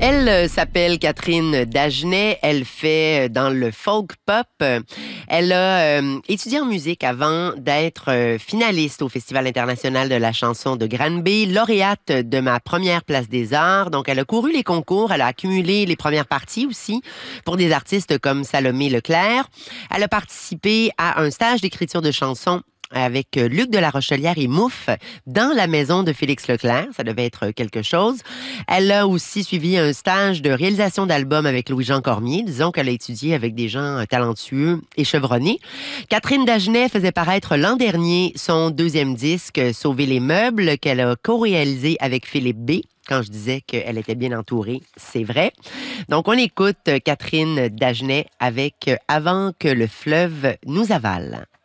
Elle s'appelle Catherine Dagenet. Elle fait dans le folk pop. Elle a étudié en musique avant d'être finaliste au Festival international de la chanson de Granby, lauréate de ma première place des arts. Donc, elle a couru les concours. Elle a accumulé les premières parties aussi pour des artistes comme Salomé Leclerc. Elle a participé à un stage d'écriture de chansons avec Luc de la Rochelière et Mouffe dans la maison de Félix Leclerc. Ça devait être quelque chose. Elle a aussi suivi un stage de réalisation d'albums avec Louis-Jean Cormier. Disons qu'elle a étudié avec des gens talentueux et chevronnés. Catherine Dagenet faisait paraître l'an dernier son deuxième disque, Sauver les meubles, qu'elle a co-réalisé avec Philippe B. Quand je disais qu'elle était bien entourée, c'est vrai. Donc, on écoute Catherine Dagenet avec Avant que le fleuve nous avale.